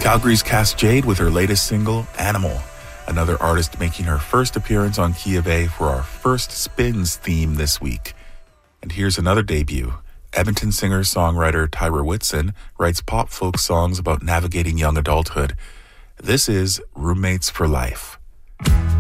Calgary's Cass Jade with her latest single, Animal. Another artist making her first appearance on Key of A for our first Spins theme this week. And here's another debut. Edmonton singer-songwriter Tyra Whitson writes pop folk songs about navigating young adulthood. This is Roommates for Life.